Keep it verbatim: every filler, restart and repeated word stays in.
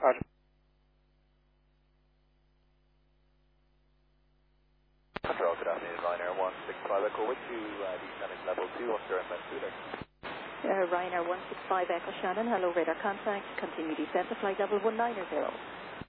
Roger. Control, good afternoon, Ryanair one six five Echo with you, uh, descending level two on Durham Shooter. Uh, Ryanair one six five Echo Shannon, hello, radar contact, continue descent to flight level one nine zero.